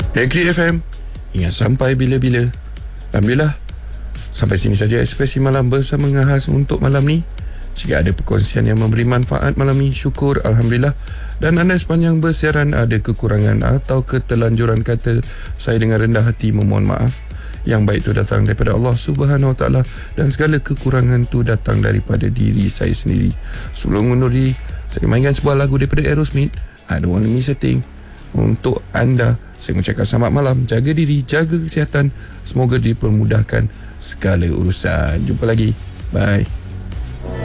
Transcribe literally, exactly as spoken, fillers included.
Negeri F M, ingat sampai bila-bila. Alhamdulillah, sampai sini saja ekspresi malam bersama Ngahas untuk malam ni. Jika ada perkongsian yang memberi manfaat malam ni, syukur, Alhamdulillah. Dan anda sepanjang bersiaran ada kekurangan atau ketelanjuran kata, saya dengan rendah hati memohon maaf. Yang baik itu datang daripada Allah Subhanahu Wa Taala, dan segala kekurangan itu datang daripada diri saya sendiri. Sebelum mengundur diri, saya mainkan sebuah lagu daripada Aerosmith, I Don't Want to Miss a Thing. Untuk anda, saya mengucapkan selamat malam, jaga diri, jaga kesihatan, semoga dipermudahkan segala urusan. Jumpa lagi, bye.